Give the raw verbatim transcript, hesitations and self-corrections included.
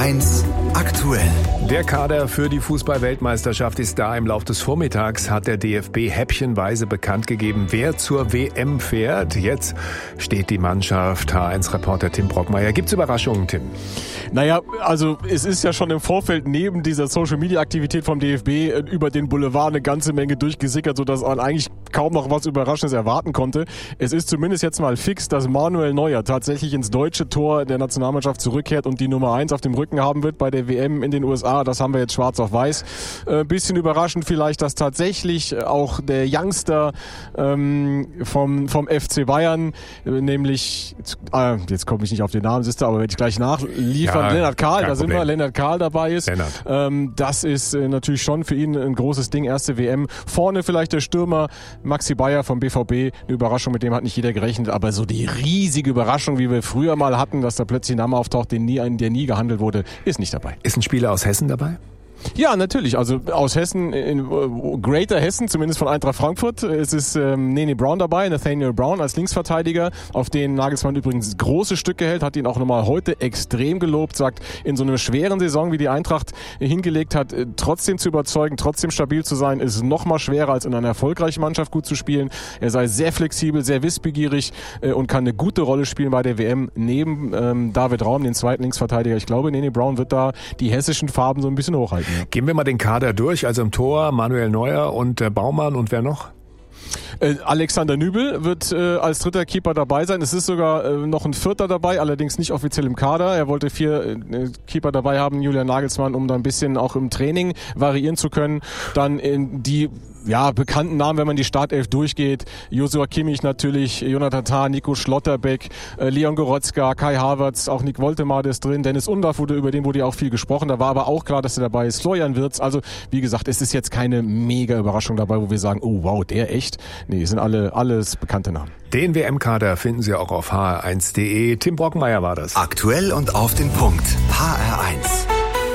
eins aktuell. Der Kader für die Fußball-Weltmeisterschaft ist da. Im Lauf des Vormittags hat der D F B häppchenweise bekannt gegeben, wer zur W M fährt. Jetzt steht die Mannschaft. H eins Reporter Tim Brockmeier. Gibt's Überraschungen, Tim? Naja, also es ist ja schon im Vorfeld neben dieser Social-Media-Aktivität vom D F B über den Boulevard eine ganze Menge durchgesickert, sodass man eigentlich kaum noch was Überraschendes erwarten konnte. Es ist zumindest jetzt mal fix, dass Manuel Neuer tatsächlich ins deutsche Tor der Nationalmannschaft zurückkehrt und die Nummer eins auf dem Rücken haben wird bei der W M in den U S A. Das haben wir jetzt schwarz auf weiß. Ein äh, bisschen überraschend vielleicht, dass tatsächlich auch der Youngster ähm, vom, vom F C Bayern, äh, nämlich, äh, jetzt komme ich nicht auf den Namen, siehst du, aber werde ich gleich nachliefern, ja, Lennart Kahl, da sind wir, Lennart Kahl dabei ist. Ähm, das ist äh, natürlich schon für ihn ein großes Ding, erste W M. Vorne vielleicht der Stürmer Maxi Bayer vom B V B, eine Überraschung, mit dem hat nicht jeder gerechnet, aber so die riesige Überraschung, wie wir früher mal hatten, dass da plötzlich ein Name auftaucht, den nie, der nie gehandelt wurde, ist nicht dabei. Ist ein Spieler aus Hessen dabei? Ja, natürlich. Also aus Hessen, in Greater Hessen, zumindest von Eintracht Frankfurt. Es ist ähm, Nene Brown dabei, Nathaniel Brown als Linksverteidiger, auf den Nagelsmann übrigens große Stücke hält, hat ihn auch nochmal heute extrem gelobt, sagt, in so einer schweren Saison, wie die Eintracht hingelegt hat, trotzdem zu überzeugen, trotzdem stabil zu sein, ist nochmal schwerer, als in einer erfolgreichen Mannschaft gut zu spielen. Er sei sehr flexibel, sehr wissbegierig äh, und kann eine gute Rolle spielen bei der W M neben ähm, David Raum, den zweiten Linksverteidiger. Ich glaube, Nene Brown wird da die hessischen Farben so ein bisschen hochhalten. Gehen wir mal den Kader durch. Also im Tor Manuel Neuer und äh, Baumann und wer noch? Äh, Alexander Nübel wird äh, als dritter Keeper dabei sein. Es ist sogar äh, noch ein vierter dabei, allerdings nicht offiziell im Kader. Er wollte vier äh, Keeper dabei haben, Julian Nagelsmann, um da ein bisschen auch im Training variieren zu können. Dann in die ja, bekannten Namen, wenn man die Startelf durchgeht. Joshua Kimmich natürlich, Jonathan Tah, Nico Schlotterbeck, äh, Leon Goretzka, Kai Havertz, auch Nick Woltemade ist drin. Dennis Undaff, wurde, über den wurde ja auch viel gesprochen. Da war aber auch klar, dass er dabei ist. Florian Wirtz. Also, wie gesagt, es ist jetzt keine mega Überraschung dabei, wo wir sagen, oh wow, der echt? Nee, es sind alle alles bekannte Namen. Den W M-Kader finden Sie auch auf h r eins punkt d e. Tim Brockmeier war das. Aktuell und auf den Punkt. H R eins.